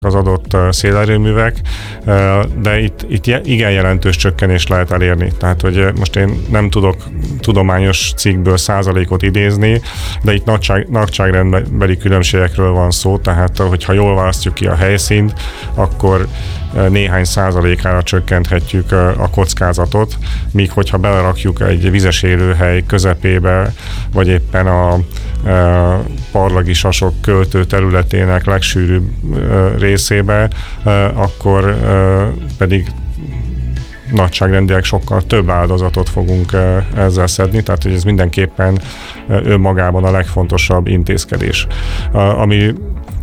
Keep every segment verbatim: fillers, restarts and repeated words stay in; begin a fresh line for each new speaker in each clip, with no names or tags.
az adott szélerőművek, de itt, itt igen jelentős csökkenést lehet elérni. Tehát, hogy most én nem tudok tudományos cikkből százalékot idézni, de itt nagyság, nagyságrendbeli különbségekről van szó, tehát hogyha jól választjuk ki a helyszínt, akkor néhány százalékára csökkenthetjük a kockázatot, míg hogyha belerakjuk egy vizes élőhely közepébe, vagy éppen a parlagi sasok költő területének legsűrűbb részébe, akkor pedig nagyságrendileg sokkal több áldozatot fogunk ezzel szedni, tehát hogy ez mindenképpen önmagában a legfontosabb intézkedés. Ami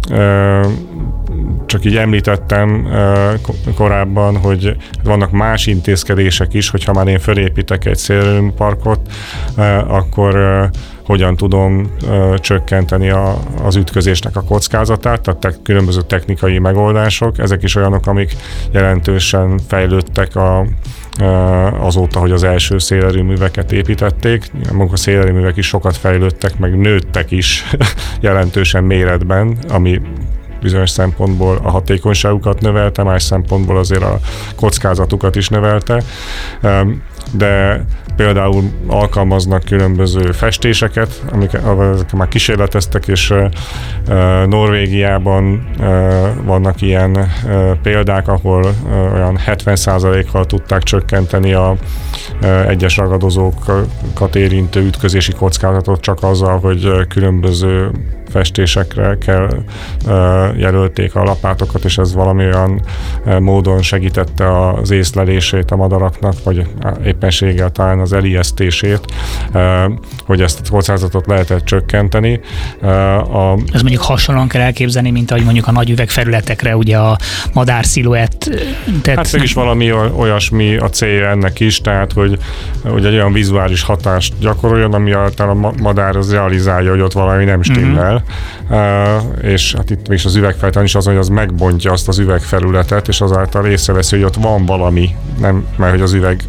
csak így említettem korábban, hogy vannak más intézkedések is, hogyha már én fölépítek egy szélerőműparkot, akkor hogyan tudom ö, csökkenteni a, az ütközésnek a kockázatát, tehát te, különböző technikai megoldások, ezek is olyanok, amik jelentősen fejlődtek a, ö, azóta, hogy az első szélerőműveket építették. Maguk a szélerőművek is sokat fejlődtek, meg nőttek is jelentősen méretben, ami bizonyos szempontból a hatékonyságukat növelte, más szempontból azért a kockázatukat is növelte. De például alkalmaznak különböző festéseket, amiket már kísérleteztek, és Norvégiában vannak ilyen példák, ahol olyan hetven százalékkal tudták csökkenteni a egyes ragadozókat érintő ütközési kockázatot csak azzal, hogy különböző festésekre kell jelölték a lapátokat, és ez valami olyan módon segítette az észlelését a madaraknak, vagy éppenséggel talán az elijesztését, hogy ezt a kockázatot lehetett csökkenteni. A...
Ez mondjuk hasonlóan kell elképzelni, mint ahogy mondjuk a nagy üvegfelületekre ugye a madár sziluett. Tehát...
Hát mégis valami olyasmi a célja ennek is, tehát hogy, hogy egy olyan vizuális hatást gyakoroljon, ami által a madár az realizálja, hogy ott valami nem stimmel. Mm-hmm. Uh, és hát itt mégis az üvegfelületen is az, hogy az megbontja azt az üvegfelületet, és azáltal észreveszi, hogy ott van valami, nem, mert hogy az üveg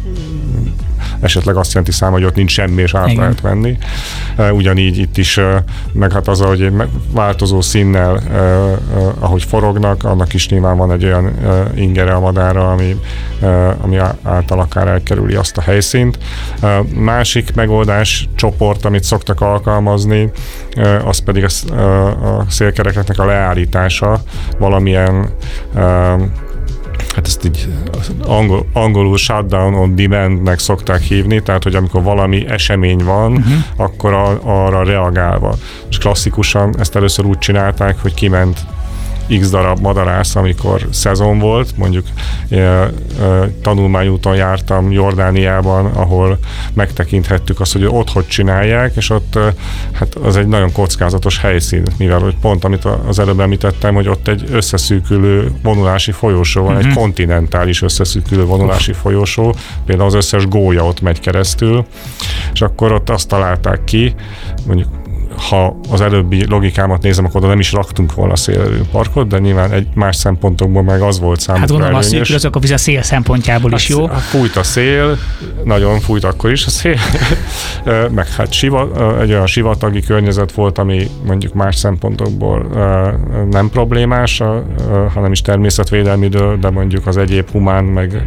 esetleg azt jelenti száma, hogy ott nincs semmi, és át Igen. lehet venni. Uh, ugyanígy itt is, uh, meg hát az, hogy változó színnel, uh, uh, ahogy forognak, annak is nyilván van egy olyan uh, ingere a madárra, ami, uh, ami által akár elkerüli azt a helyszínt. Uh, másik megoldás csoport, amit szoktak alkalmazni, uh, az pedig a, uh, a szélkerekeknek a leállítása valamilyen uh, hát ezt így angol, angolul shutdown on demand-nek szokták hívni, tehát hogy amikor valami esemény van, uh-huh. akkor a, arra reagálva. És klasszikusan ezt először úgy csinálták, hogy kiment x darab madarász, amikor szezon volt, mondjuk e, e, tanulmányúton jártam Jordániában, ahol megtekinthettük azt, hogy ott hogy csinálják, és ott e, hát az egy nagyon kockázatos helyszín, mivel hogy pont, amit az előbb említettem, hogy ott egy összeszűkülő vonulási folyosó van, uh-huh. egy kontinentális összeszűkülő vonulási folyosó, például az összes gólya ott megy keresztül, és akkor ott azt találták ki, mondjuk ha az előbbi logikámat nézem, akkor oda nem is raktunk volna szélerőműparkot, de nyilván egy más szempontokból meg az volt számukra
Hát gondolom, azt szűkülözök a szél szempontjából is, jó?
Hát fújt a szél, nagyon fújt akkor is a szél, meg hát siva, egy olyan sivatagi környezet volt, ami mondjuk más szempontokból nem problémás, hanem is természetvédelmidől, de mondjuk az egyéb humán, meg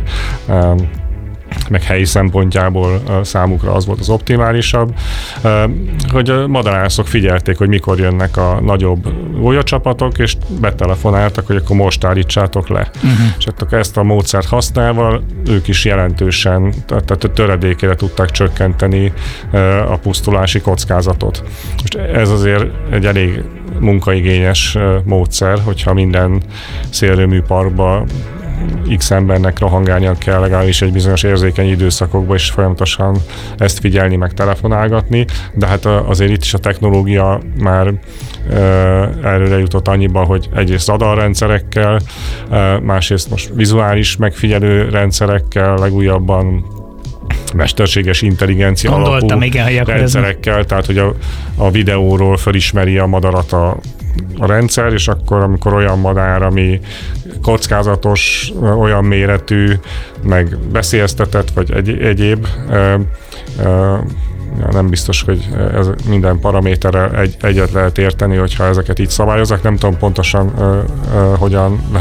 meg helyi szempontjából számukra az volt az optimálisabb, hogy a madarászok figyelték, hogy mikor jönnek a nagyobb gólyacsapatok, és betelefonáltak, hogy akkor most állítsátok le. Uh-huh. És akkor ezt a módszert használva ők is jelentősen, tehát a töredékére tudták csökkenteni a pusztulási kockázatot. Most ez azért egy elég munkaigényes módszer, hogyha minden szélerőműparkba X embernek rohangálnia kell legalábbis egy bizonyos érzékeny időszakokban, és folyamatosan ezt figyelni, meg telefonálgatni, de hát azért itt is a technológia már előre jutott annyiba, hogy egyrészt radarrendszerekkel, másrészt most vizuális megfigyelő rendszerekkel, legújabban mesterséges intelligencia
Gondoltam,
alapú
igen,
rendszerekkel, tehát hogy a, a videóról felismeri a madarat a, a rendszer, és akkor amikor olyan madár, ami kockázatos, olyan méretű, meg veszélyeztetett, vagy egy, egyéb ö, ö, nem biztos, hogy ez minden paraméterrel egy, egyet lehet érteni, hogyha ezeket így szabályozzák. Nem tudom pontosan uh, uh, hogyan